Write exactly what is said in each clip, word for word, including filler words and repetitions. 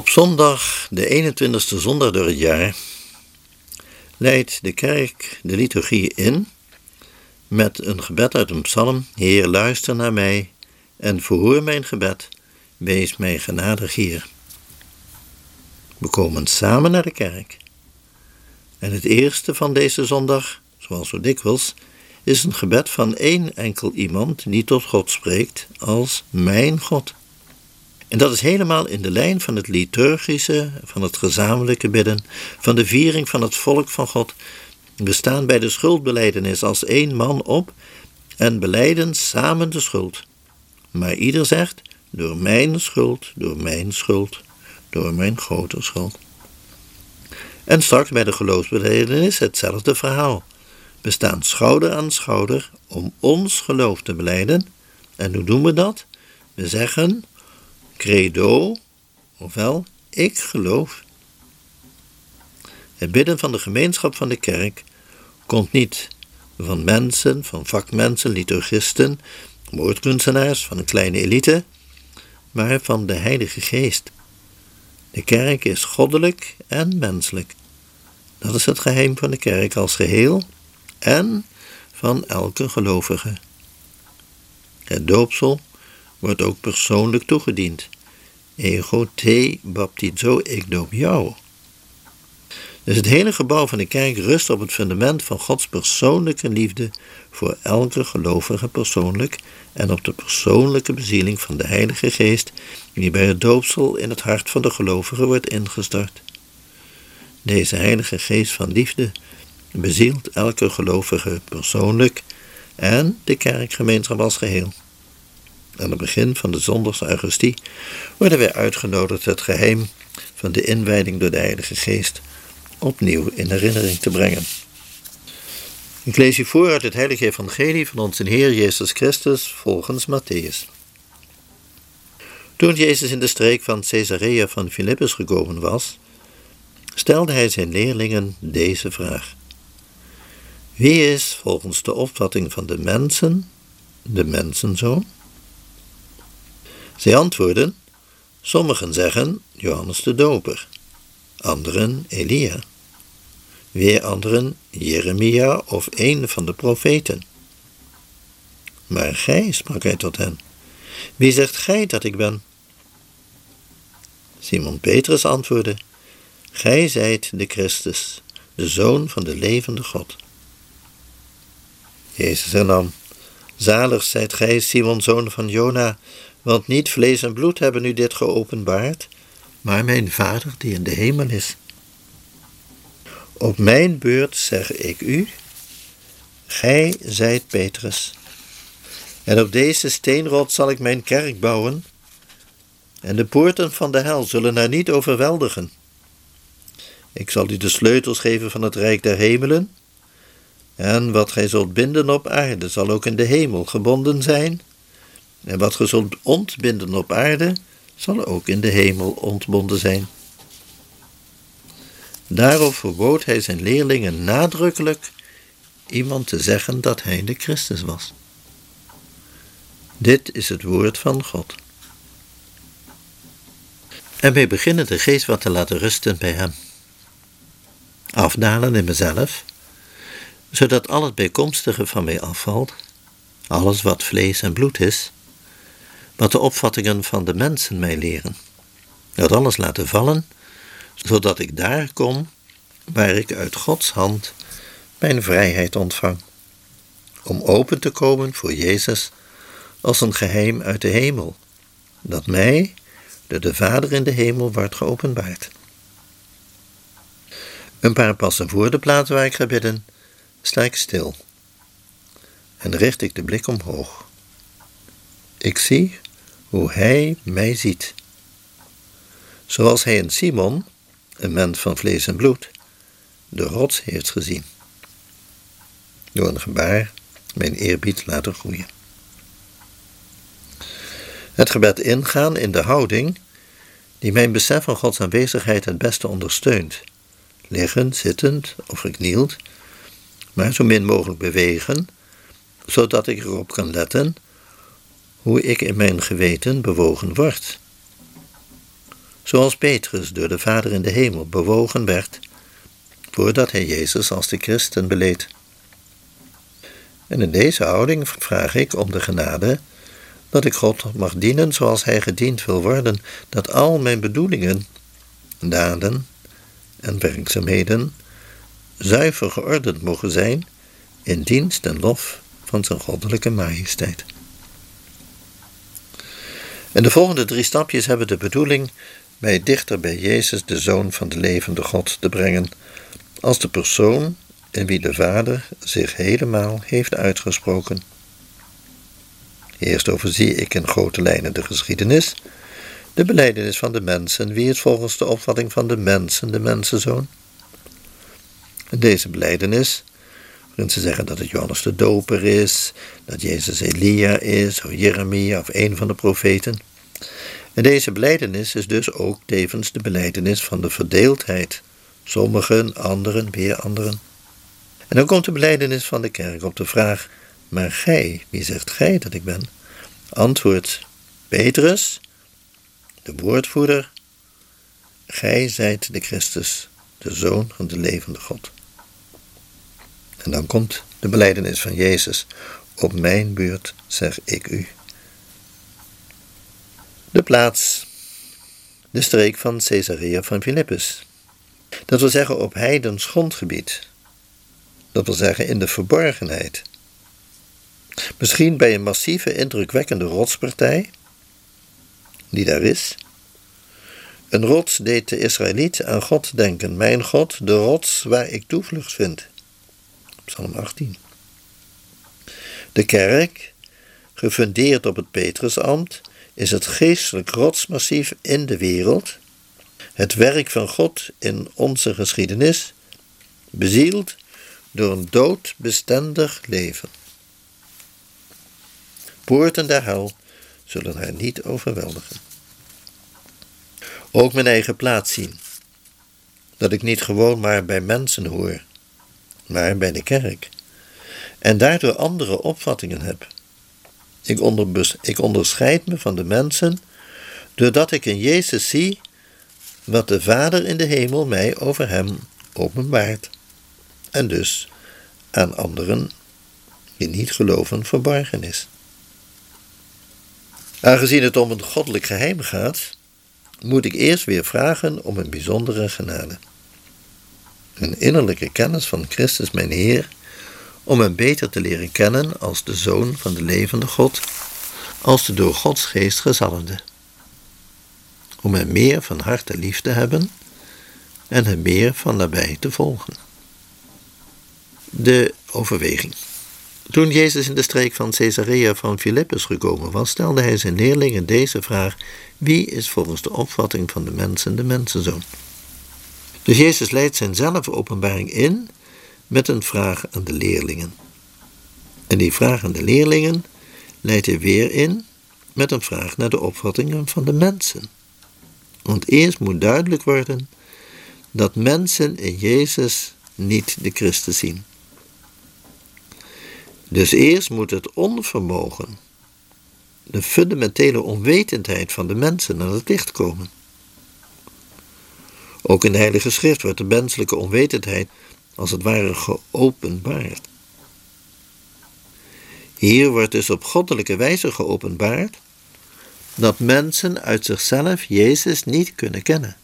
Op zondag, de eenentwintigste zondag door het jaar, leidt de kerk de liturgie in met een gebed uit een psalm. Heer, luister naar mij en verhoor mijn gebed, wees mij genadig Heer. We komen samen naar de kerk. En het eerste van deze zondag, zoals zo dikwijls, is een gebed van één enkel iemand die tot God spreekt als mijn God. En dat is helemaal in de lijn van het liturgische, van het gezamenlijke bidden, van de viering van het volk van God. We staan bij de schuldbelijdenis als één man op en belijden samen de schuld. Maar ieder zegt, door mijn schuld, door mijn schuld, door mijn grote schuld. En straks bij de geloofsbelijdenis hetzelfde verhaal. We staan schouder aan schouder om ons geloof te belijden. En hoe doen we dat? We zeggen credo, ofwel ik geloof. Het bidden van de gemeenschap van de kerk komt niet van mensen, van vakmensen, liturgisten, woordkunstenaars, van een kleine elite, maar van de Heilige Geest. De kerk is goddelijk en menselijk. Dat is het geheim van de kerk als geheel en van elke gelovige. Het doopsel wordt ook persoonlijk toegediend. Ego te baptizo, ik doop jou. Dus het hele gebouw van de kerk rust op het fundament van Gods persoonlijke liefde voor elke gelovige persoonlijk en op de persoonlijke bezieling van de Heilige Geest die bij het doopsel in het hart van de gelovige wordt ingestort. Deze Heilige Geest van liefde bezielt elke gelovige persoonlijk en de kerkgemeenschap als geheel. Aan het begin van de zondagse Eucharistie worden wij uitgenodigd het geheim van de inwijding door de Heilige Geest opnieuw in herinnering te brengen. Ik lees u voor uit het Heilige Evangelie van onze Heer Jezus Christus volgens Mattheüs. Toen Jezus in de streek van Caesarea van Philippus gekomen was, stelde hij zijn leerlingen deze vraag: Wie is volgens de opvatting van de mensen de mensenzoon? Zij antwoorden: Sommigen zeggen Johannes de Doper, anderen Elia, weer anderen Jeremia of een van de profeten. Maar gij, sprak hij tot hen, wie zegt gij dat ik ben? Simon Petrus antwoordde: Gij zijt de Christus, de Zoon van de levende God. Jezus hernam: Zalig zijt gij, Simon, zoon van Jona, want niet vlees en bloed hebben u dit geopenbaard, maar mijn Vader die in de hemel is. Op mijn beurt zeg ik u, gij zijt Petrus, en op deze steenrots zal ik mijn kerk bouwen, en de poorten van de hel zullen haar niet overweldigen. Ik zal u de sleutels geven van het rijk der hemelen, en wat gij zult binden op aarde zal ook in de hemel gebonden zijn, en wat gij zult ontbinden op aarde zal ook in de hemel ontbonden zijn. Daarop verbood hij zijn leerlingen nadrukkelijk iemand te zeggen dat hij de Christus was. Dit is het woord van God. En wij beginnen de geest wat te laten rusten bij hem. Afdalen in mezelf, zodat al het bijkomstige van mij afvalt, alles wat vlees en bloed is, wat de opvattingen van de mensen mij leren. Dat alles laten vallen, zodat ik daar kom waar ik uit Gods hand mijn vrijheid ontvang, om open te komen voor Jezus als een geheim uit de hemel, dat mij door de Vader in de hemel wordt geopenbaard. Een paar passen voor de plaats waar ik ga bidden, sta ik stil en richt ik de blik omhoog. Ik zie hoe hij mij ziet, zoals hij in Simon, een mens van vlees en bloed, de rots heeft gezien. Door een gebaar mijn eerbied laten groeien. Het gebed ingaan in de houding die mijn besef van Gods aanwezigheid het beste ondersteunt. Liggend, zittend of geknield, maar zo min mogelijk bewegen, zodat ik erop kan letten hoe ik in mijn geweten bewogen word. zoals Petrus door de Vader in de hemel bewogen werd, voordat hij Jezus als de Christen beleed. En in deze houding vraag ik om de genade dat ik God mag dienen zoals Hij gediend wil worden, dat al mijn bedoelingen, daden en werkzaamheden zuiver geordend mogen zijn in dienst en lof van zijn goddelijke majesteit. En de volgende drie stapjes hebben de bedoeling mij dichter bij Jezus, de Zoon van de levende God, te brengen, als de persoon in wie de Vader zich helemaal heeft uitgesproken. Eerst overzie ik in grote lijnen de geschiedenis, de belijdenis van de mensen, wie is volgens de opvatting van de mensen de mensenzoon. En deze belijdenis, waarin ze zeggen dat het Johannes de Doper is, dat Jezus Elia is, of Jeremia of een van de profeten. En deze belijdenis is dus ook tevens de belijdenis van de verdeeldheid. Sommigen, anderen, weer anderen. En dan komt de belijdenis van de kerk op de vraag, maar gij, wie zegt gij dat ik ben? Antwoord Petrus, de woordvoerder, gij zijt de Christus, de Zoon van de levende God. En dan komt de belijdenis van Jezus, op mijn beurt zeg ik u. De plaats, de streek van Caesarea van Philippus. Dat wil zeggen op heidens grondgebied. Dat wil zeggen in de verborgenheid. Misschien bij een massieve, indrukwekkende rotspartij, die daar is. Een rots deed de Israëliet aan God denken. Mijn God, de rots waar ik toevlucht vind. Psalm achttien. De kerk, gefundeerd op het Petrusambt, is het geestelijk rotsmassief in de wereld, het werk van God in onze geschiedenis, bezield door een doodbestendig leven. Poorten der hel zullen haar niet overweldigen. Ook mijn eigen plaats zien, dat ik niet gewoon maar bij mensen hoor, maar bij de kerk, en daardoor andere opvattingen heb. Ik, onder, ik onderscheid me van de mensen, doordat ik in Jezus zie wat de Vader in de hemel mij over hem openbaart, en dus aan anderen die niet geloven verborgen is. Aangezien het om een goddelijk geheim gaat, moet ik eerst weer vragen om een bijzondere genade. Een innerlijke kennis van Christus mijn Heer, om hem beter te leren kennen als de Zoon van de levende God, als de door Gods geest gezalfde. Om hem meer van harte lief te hebben en hem meer van nabij te volgen. De overweging. Toen Jezus in de streek van Caesarea van Philippus gekomen was, stelde hij zijn leerlingen deze vraag: wie is volgens de opvatting van de mensen de mensenzoon? Dus Jezus leidt zijn zelfopenbaring in met een vraag aan de leerlingen. En die vraag aan de leerlingen leidt hij weer in met een vraag naar de opvattingen van de mensen. Want eerst moet duidelijk worden dat mensen in Jezus niet de Christus zien. Dus eerst moet het onvermogen, de fundamentele onwetendheid van de mensen aan het licht komen. Ook in de Heilige Schrift wordt de menselijke onwetendheid als het ware geopenbaard. Hier wordt dus op goddelijke wijze geopenbaard dat mensen uit zichzelf Jezus niet kunnen kennen.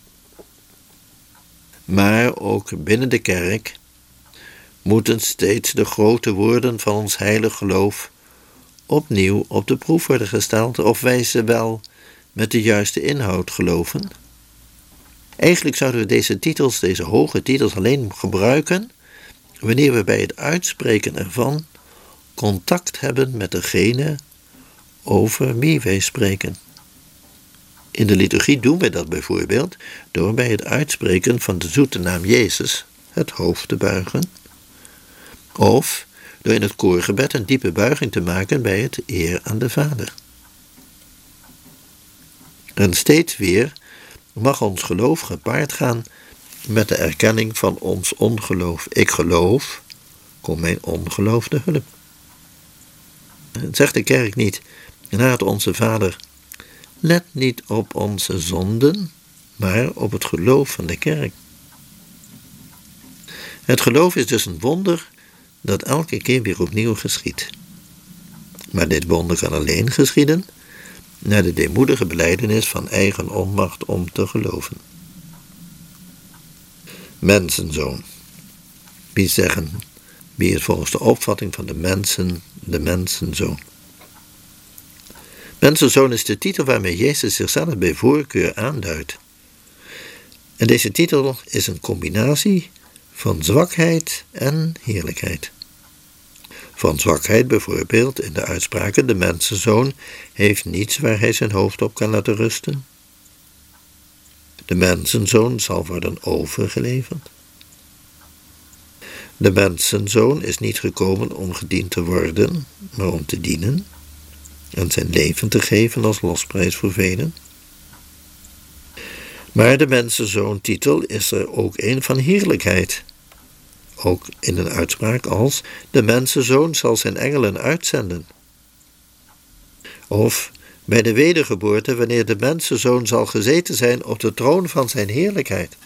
Maar ook binnen de kerk moeten steeds de grote woorden van ons heilig geloof opnieuw op de proef worden gesteld, of wij ze wel met de juiste inhoud geloven. Eigenlijk zouden we deze titels, deze hoge titels, alleen gebruiken wanneer we bij het uitspreken ervan contact hebben met degene over wie wij spreken. In de liturgie doen wij dat bijvoorbeeld door bij het uitspreken van de zoete naam Jezus het hoofd te buigen, of door in het koorgebed een diepe buiging te maken bij het eer aan de Vader. En steeds weer mag ons geloof gepaard gaan met de erkenning van ons ongeloof. Ik geloof, kom mijn ongeloof te hulp. Zegt de kerk niet, na het onze Vader, let niet op onze zonden, maar op het geloof van de kerk. Het geloof is dus een wonder dat elke keer weer opnieuw geschiedt. Maar dit wonder kan alleen geschieden na de deemoedige belijdenis van eigen onmacht om te geloven. Mensenzoon. Wie zeggen, wie is volgens de opvatting van de mensen de mensenzoon? Mensenzoon is de titel waarmee Jezus zichzelf bij voorkeur aanduidt. En deze titel is een combinatie van zwakheid en heerlijkheid. Van zwakheid bijvoorbeeld in de uitspraken: de mensenzoon heeft niets waar hij zijn hoofd op kan laten rusten. De mensenzoon zal worden overgeleverd. De mensenzoon is niet gekomen om gediend te worden, maar om te dienen en zijn leven te geven als losprijs voor velen. Maar de mensenzoon-titel is er ook een van heerlijkheid. Ook in een uitspraak als: de mensenzoon zal zijn engelen uitzenden. Of bij de wedergeboorte, wanneer de mensenzoon zal gezeten zijn op de troon van zijn heerlijkheid.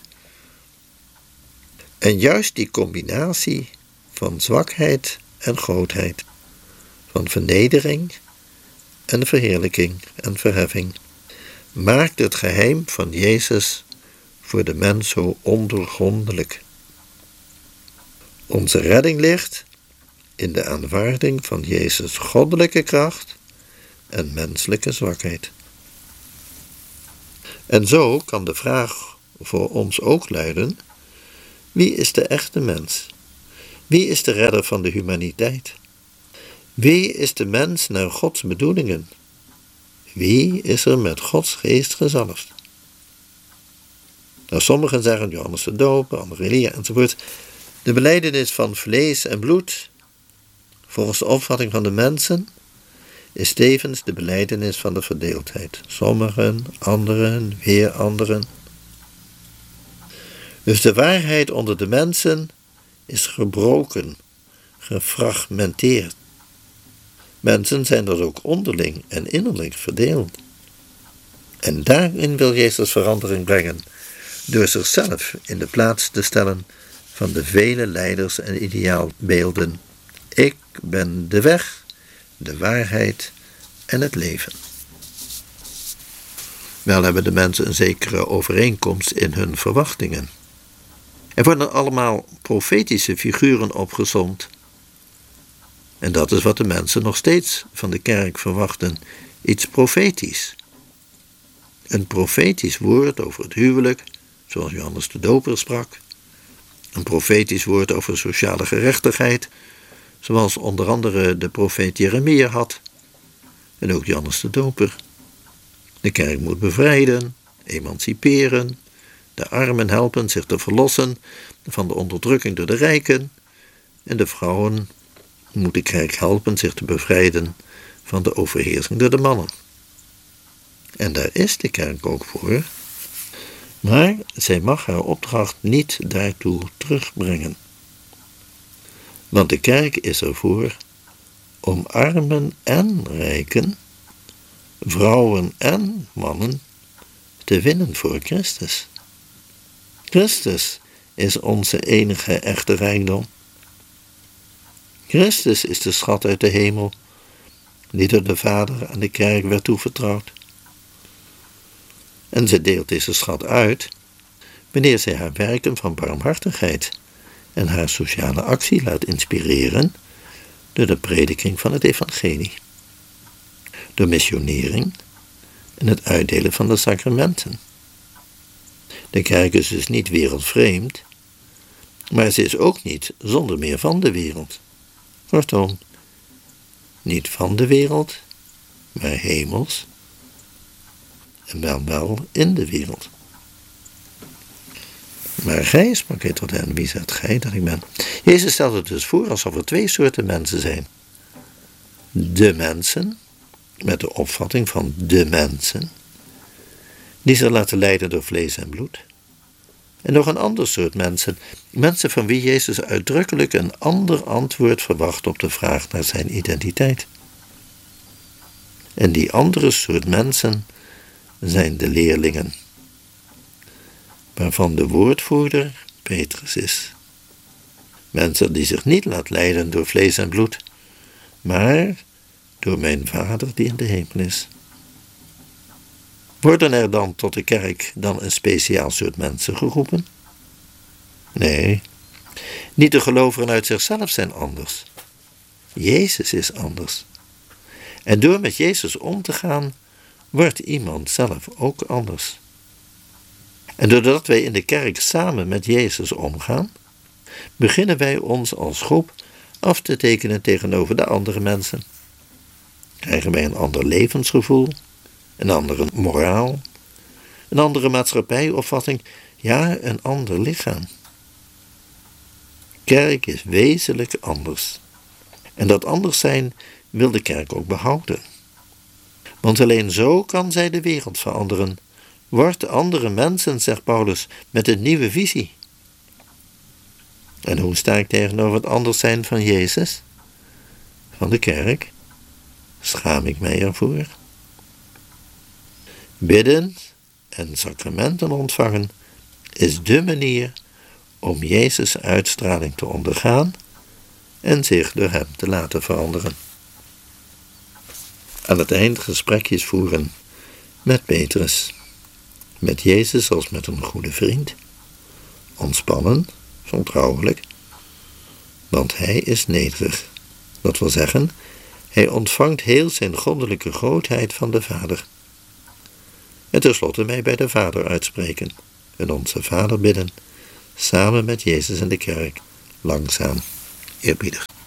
En juist die combinatie van zwakheid en grootheid, van vernedering en verheerlijking en verheffing, maakt het geheim van Jezus voor de mens zo ondoorgrondelijk. Onze redding ligt in de aanvaarding van Jezus' goddelijke kracht en menselijke zwakheid. En zo kan de vraag voor ons ook luiden: wie is de echte mens? Wie is de redder van de humaniteit? Wie is de mens naar Gods bedoelingen? Wie is er met Gods geest gezalfd? Nou, sommigen zeggen Johannes de Doper, anderen Elia enzovoort. De belijdenis van vlees en bloed, volgens de opvatting van de mensen, is tevens de belijdenis van de verdeeldheid. Sommigen, anderen, weer anderen. Dus de waarheid onder de mensen is gebroken, gefragmenteerd. Mensen zijn dus ook onderling en innerlijk verdeeld. En daarin wil Jezus verandering brengen, door zichzelf in de plaats te stellen van de vele leiders en ideaalbeelden. Ik ben de weg, de waarheid en het leven. Wel hebben de mensen een zekere overeenkomst in hun verwachtingen. Er worden allemaal profetische figuren opgesomd. En dat is wat de mensen nog steeds van de kerk verwachten. Iets profetisch. Een profetisch woord over het huwelijk, zoals Johannes de Doper sprak. Een profetisch woord over sociale gerechtigheid, zoals onder andere de profeet Jeremia had. En ook Johannes de Doper. De kerk moet bevrijden, emanciperen, de armen helpen zich te verlossen van de onderdrukking door de rijken. En de vrouwen moet de kerk helpen zich te bevrijden van de overheersing door de mannen. En daar is de kerk ook voor. Maar zij mag haar opdracht niet daartoe terugbrengen. Want de kerk is ervoor om armen en rijken, vrouwen en mannen te winnen voor Christus. Christus is onze enige echte rijkdom. Christus is de schat uit de hemel, die door de Vader aan de kerk werd toevertrouwd. En zij deelt deze schat uit wanneer zij haar werken van barmhartigheid en haar sociale actie laat inspireren door de prediking van het evangelie, door missionering en het uitdelen van de sacramenten. De kerk is dus niet wereldvreemd, maar ze is ook niet zonder meer van de wereld. Kortom, niet van de wereld, maar hemels, en wel wel in de wereld. Maar gij, sprak hij tot hen, wie zegt gij dat ik ben? Jezus stelt het dus voor alsof er twee soorten mensen zijn. De mensen, met de opvatting van de mensen, die zich laten leiden door vlees en bloed. En nog een ander soort mensen, mensen van wie Jezus uitdrukkelijk een ander antwoord verwacht op de vraag naar zijn identiteit. En die andere soort mensen zijn de leerlingen. waarvan de woordvoerder Petrus is. Mensen die zich niet laat leiden door vlees en bloed, maar door mijn Vader die in de hemel is. Worden er dan tot de kerk dan een speciaal soort mensen geroepen? Nee, niet de gelovigen uit zichzelf zijn anders. Jezus is anders. En door met Jezus om te gaan, wordt iemand zelf ook anders. En doordat wij in de kerk samen met Jezus omgaan, beginnen wij ons als groep af te tekenen tegenover de andere mensen. Krijgen wij een ander levensgevoel, een andere moraal, een andere maatschappijopvatting, ja, een ander lichaam. Kerk is wezenlijk anders. En dat anders zijn wil de kerk ook behouden. Want alleen zo kan zij de wereld veranderen. Wordt andere mensen, zegt Paulus, met een nieuwe visie. En hoe sta ik tegenover het anders zijn van Jezus? Van de kerk? Schaam ik mij ervoor? Bidden en sacramenten ontvangen is dé manier om Jezus' uitstraling te ondergaan en zich door hem te laten veranderen. Aan het eind gesprekjes voeren met Petrus, met Jezus als met een goede vriend, ontspannen, vertrouwelijk, want hij is nederig. Dat wil zeggen, hij ontvangt heel zijn goddelijke grootheid van de Vader. En tenslotte mij bij de Vader uitspreken en onze Vader bidden, samen met Jezus en de kerk, langzaam, eerbiedig.